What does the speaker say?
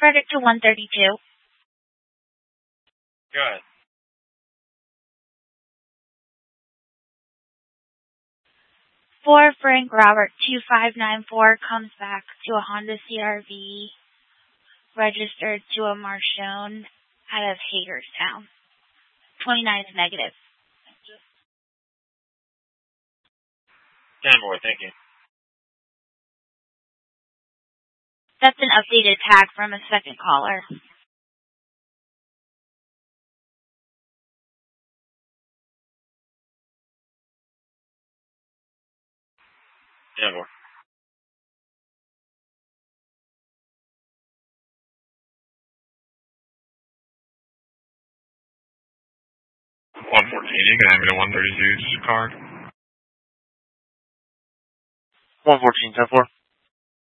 Frederick to 132. Go ahead. For Frank Robert 2594 comes back to a Honda CRV registered to a Marchone out of Hagerstown. 29 is negative. 10 more, thank you. That's an updated tag from a second caller. More. You can have me to 132 card. 114, 10-4.